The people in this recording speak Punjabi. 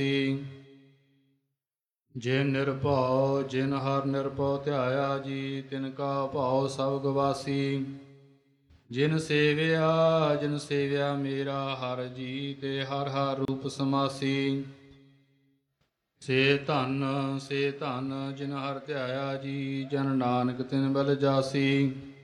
ਜਿਨ ਨਿਰਭਉ ਜਿਨ ਹਰ ਨਿਰਭਉ ਧਿਆਇਆ ਜੀ, ਤਿਨ ਕਾ ਭਾਉ ਸਭ ਗਵਾਸੀ। ਜਿਨ ਸੇਵਿਆ ਮੇਰਾ ਹਰ ਜੀ, ਤੇ ਹਰ ਹਰ ਰੂਪ ਸਮਾਸੀ। ਸੇ ਧਨ ਜਿਨ ਹਰ ਧਿਆਇਆ ਜੀ, ਜਨ ਨਾਨਕ ਤਿਨ ਬਲ ਜਾਸੀ।